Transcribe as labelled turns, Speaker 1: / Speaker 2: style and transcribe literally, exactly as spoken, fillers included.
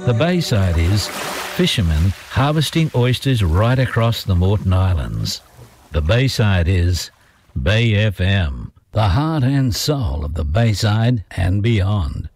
Speaker 1: The Bayside is fishermen harvesting oysters right across the Moreton Islands. The Bayside is Bay F M, the heart and soul of the Bayside and beyond.